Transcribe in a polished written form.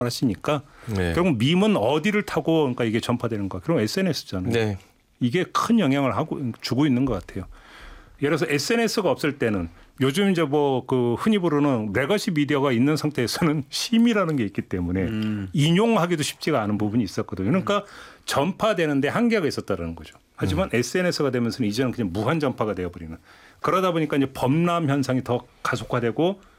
하시니까 네. 결국 밈은 어디를 타고 그러니까 이게 전파되는 거. 그럼 SNS잖아요. 네. 이게 큰 영향을 주고 있는 것 같아요. 예를 들어서 SNS가 없을 때는 요즘 이제 뭐 그 흔히 부르는 레거시 미디어가 있는 상태에서는 심의라는 게 있기 때문에 인용하기도 쉽지가 않은 부분이 있었거든요. 그러니까 전파되는데 한계가 있었다는 거죠. 하지만 SNS가 되면서는 이제는 그냥 무한 전파가 되어버리는. 그러다 보니까 이제 범람 현상이 더 가속화되고